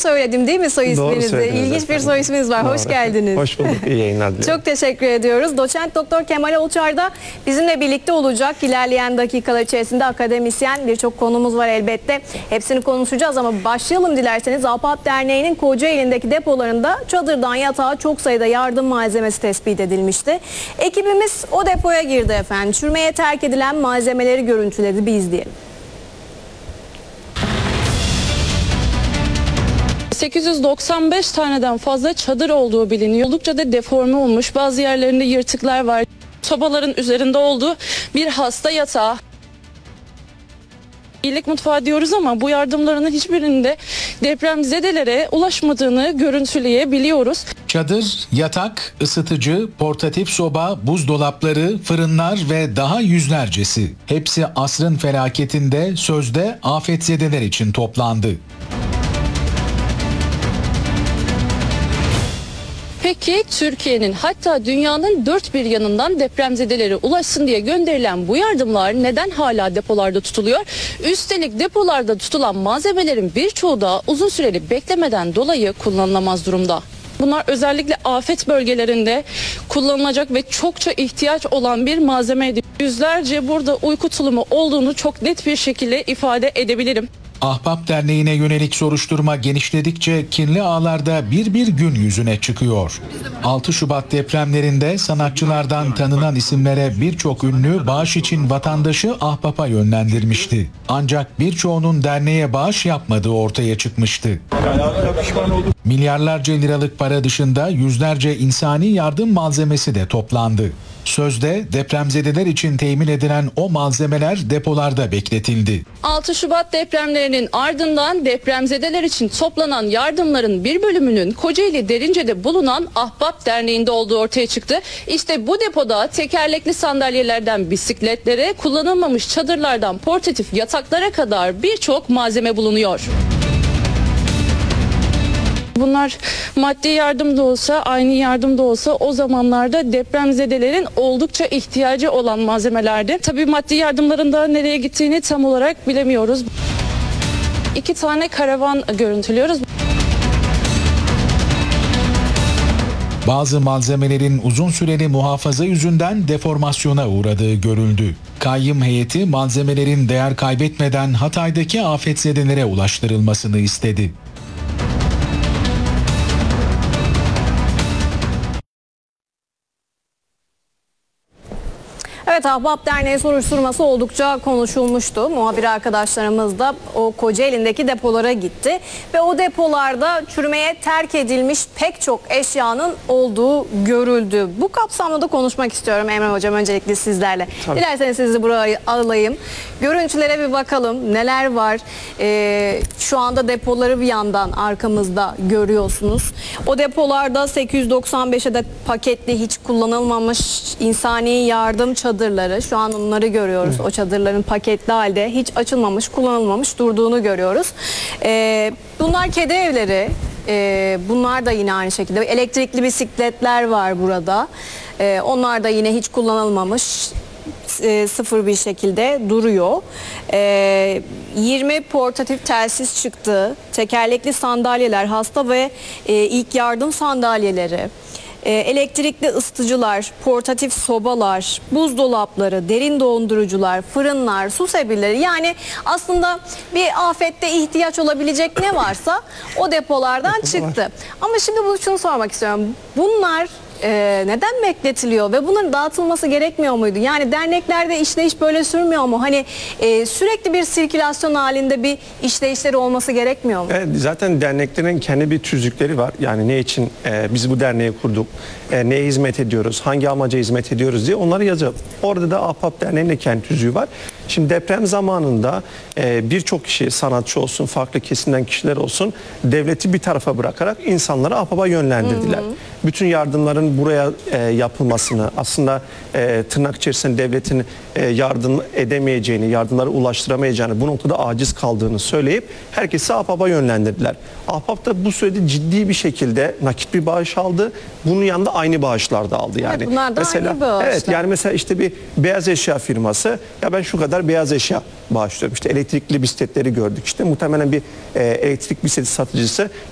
söyledim değil mi soy Doğru isminizi? söylediniz İlginç bir efendim. soy isminiz var. Hoş Doğru. geldiniz. Hoş bulduk. İyi yayınlar diliyorum. Çok teşekkür ediyoruz. Doçent Doktor Kemal Olçar da bizimle birlikte olacak. İlerleyen dakikalar içerisinde akademisyen birçok konumuz var elbette. Hepsini konuşacağız ama başlayalım dilerseniz. APAP Derneği'nin Kocaeli'ndeki depolarında çadırdan yatağa çok sayıda yardım malzemesi tespit edilmişti. Ekibimiz o depoya girdi efendim. Çürümeye terk edilen malzemeleri görüntüledi. Bir izleyelim. 895 taneden fazla çadır olduğu biliniyor. Oldukça da deforme olmuş. Bazı yerlerinde yırtıklar var. Sobaların üzerinde olduğu bir hasta yatağı. İyilik mutfağı diyoruz ama bu yardımların hiçbirinde depremzedelere ulaşmadığını görüntüleyebiliyoruz. Çadır, yatak, ısıtıcı, portatif soba, buzdolapları, fırınlar ve daha yüzlercesi. Hepsi asrın felaketinde sözde afetzedeler için toplandı. Peki Türkiye'nin hatta dünyanın dört bir yanından depremzedelere ulaşsın diye gönderilen bu yardımlar neden hala depolarda tutuluyor? Üstelik depolarda tutulan malzemelerin birçoğu da uzun süreli beklemeden dolayı kullanılamaz durumda. Bunlar özellikle afet bölgelerinde kullanılacak ve çokça ihtiyaç olan bir malzemeydi. Yüzlerce burada uyku tulumu olduğunu çok net bir şekilde ifade edebilirim. APAP Derneği'ne yönelik soruşturma genişledikçe kirli ağlarda bir gün yüzüne çıkıyor. 6 Şubat depremlerinde sanatçılardan tanınan isimlere birçok ünlü bağış için vatandaşı APAP'a yönlendirmişti. Ancak birçoğunun derneğe bağış yapmadığı ortaya çıkmıştı. Milyarlarca liralık para dışında yüzlerce insani yardım malzemesi de toplandı. Sözde depremzedeler için temin edilen o malzemeler depolarda bekletildi. 6 Şubat depremlerinin ardından depremzedeler için toplanan yardımların bir bölümünün Kocaeli Derince'de bulunan Ahbap Derneği'nde olduğu ortaya çıktı. İşte bu depoda tekerlekli sandalyelerden bisikletlere, kullanılmamış çadırlardan portatif yataklara kadar birçok malzeme bulunuyor. Bunlar maddi yardım da olsa, aynı yardım da olsa o zamanlarda depremzedelerin oldukça ihtiyacı olan malzemelerdi. Tabii maddi yardımların da nereye gittiğini tam olarak bilemiyoruz. 2 tane karavan görüntülüyoruz. Bazı malzemelerin uzun süreli muhafaza yüzünden deformasyona uğradığı görüldü. Kayyım heyeti malzemelerin değer kaybetmeden Hatay'daki afetzedelere ulaştırılmasını istedi. Evet, Ahbap Derneği soruşturması oldukça konuşulmuştu. Muhabir arkadaşlarımız da o Kocaeli'ndeki depolara gitti. Ve o depolarda çürümeye terk edilmiş pek çok eşyanın olduğu görüldü. Bu kapsamda da konuşmak istiyorum Emre Hocam, öncelikle sizlerle. Tabii. Dilerseniz sizi buraya alayım. Görüntülere bir bakalım. Neler var? Şu anda depoları bir yandan arkamızda görüyorsunuz. O depolarda 895 adet paketli, hiç kullanılmamış insani yardım çadırları. Şu an onları görüyoruz. O çadırların paketli halde, hiç açılmamış, kullanılmamış durduğunu görüyoruz. Bunlar kedi evleri. Bunlar da yine aynı şekilde. Elektrikli bisikletler var burada. Onlar da yine hiç kullanılmamış, sıfır bir şekilde duruyor. 20 portatif telsiz çıktı. Tekerlekli sandalyeler, hasta ve ilk yardım sandalyeleri. Elektrikli ısıtıcılar, portatif sobalar, buzdolapları, derin dondurucular, fırınlar, su sebilleri, yani aslında bir afette ihtiyaç olabilecek ne varsa o depolardan çıktı. Ama şimdi şunu sormak istiyorum. Bunlar neden bekletiliyor ve bunların dağıtılması gerekmiyor muydu? Yani derneklerde işleyiş böyle sürmüyor mu? Hani sürekli bir sirkülasyon halinde bir işleyişleri olması gerekmiyor mu? Evet, zaten derneklerin kendi bir tüzükleri var. Yani ne için biz bu derneği kurduk, neye hizmet ediyoruz, hangi amaca hizmet ediyoruz diye onları yazıyor. Orada da Ahbap Derneği'nin de kendi tüzüğü var. Şimdi deprem zamanında birçok kişi, sanatçı olsun, farklı kesimden kişiler olsun, devleti bir tarafa bırakarak insanları Ahbap'a yönlendirdiler. Bütün yardımların buraya yapılmasını, aslında tırnak içerisinde devletin yardım edemeyeceğini, yardımları ulaştıramayacağını, bu noktada aciz kaldığını söyleyip herkesi Ahbap'a yönlendirdiler. Ahbap da bu sürede ciddi bir şekilde nakit bir bağış aldı. Bunun yanında aynı bağışlar da aldı yani. Evet, bunlar da mesela, aynı bağışlar. evet, yani mesela işte bir beyaz eşya firması, ya ben şu kadar beyaz eşya bağışlıyorum. İşte elektrikli bisikletleri gördük. İşte muhtemelen bir elektrik bisikleti satıcısı